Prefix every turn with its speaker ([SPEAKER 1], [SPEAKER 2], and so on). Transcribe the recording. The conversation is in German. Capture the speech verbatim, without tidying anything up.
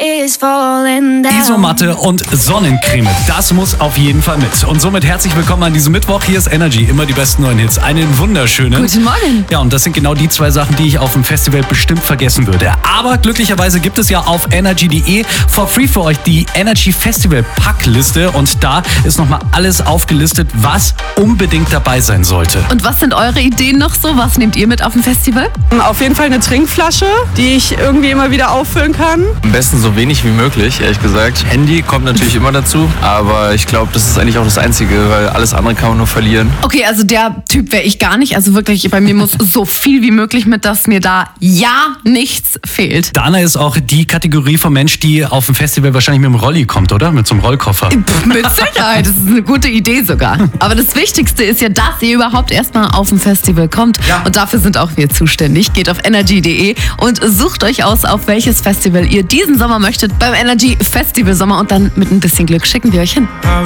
[SPEAKER 1] is falling down.
[SPEAKER 2] Isomatte und Sonnencreme, das muss auf jeden Fall mit. Und somit herzlich willkommen an diesem Mittwoch. Hier ist Energy, immer die besten neuen Hits. Einen wunderschönen.
[SPEAKER 3] Guten Morgen.
[SPEAKER 2] Ja, und das sind genau die zwei Sachen, die ich auf dem Festival bestimmt vergessen würde. Aber glücklicherweise gibt es ja auf energy punkt de for free für euch die Energy Festival Packliste. Und da ist nochmal alles aufgelistet, was unbedingt dabei sein sollte.
[SPEAKER 3] Und was sind eure Ideen noch so? Was nehmt ihr mit auf dem Festival?
[SPEAKER 4] Auf jeden Fall eine Trinkflasche, die ich irgendwie immer wieder auffüllen kann.
[SPEAKER 5] Am besten so wenig wie möglich, ehrlich gesagt. Handy kommt natürlich immer dazu, aber ich glaube, das ist eigentlich auch das Einzige, weil alles andere kann man nur verlieren.
[SPEAKER 3] Okay, also der Typ wäre ich gar nicht. Also wirklich, bei mir muss so viel wie möglich mit, dass mir da ja nichts fehlt.
[SPEAKER 2] Dana ist auch die Kategorie von Mensch, die auf dem Festival wahrscheinlich mit dem Rolli kommt, oder? Mit so einem Rollkoffer.
[SPEAKER 3] Pff, mit Sicherheit, das ist eine gute Idee sogar. Aber das Wichtigste ist ja, dass ihr überhaupt erstmal auf dem Festival kommt.
[SPEAKER 2] Ja.
[SPEAKER 3] Und dafür sind auch wir zuständig. Geht auf energy punkt de und sucht euch aus, auf welches Festival ihr diesen Sommer möchtet. Beim Energy Festival Sommer, und dann mit ein bisschen Glück schicken wir euch hin.